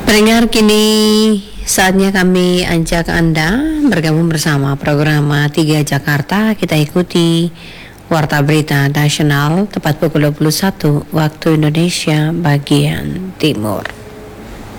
Pendengar, kini saatnya kami ajak Anda bergabung bersama program 3 Jakarta. Kita ikuti Warta Berita Nasional tepat pukul 21 waktu Indonesia bagian Timur.